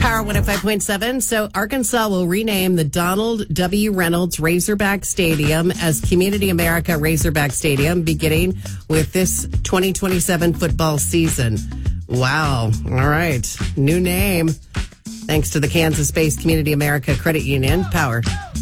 Power 105.7. So Arkansas will rename the Donald W. Reynolds Razorback Stadium as Community America Razorback Stadium beginning with this 2027 football season. Wow. All right. New name. Thanks to the Kansas-based Community America Credit Union. Power.